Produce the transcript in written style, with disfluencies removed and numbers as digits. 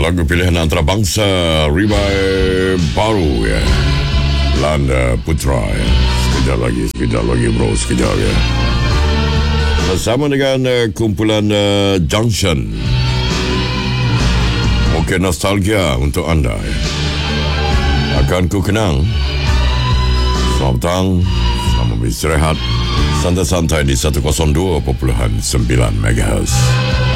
lagu pilihan antarabangsa Ribai Baru ya. Landa Putra ya. Sekejap lagi bro, sekejap ya. Bersama dengan kumpulan Junction. Mungkin nostalgia untuk anda ya. Akan ku kenang. Selamat petang, selamat beristirahat. Santai-santai di 102.9 MHz.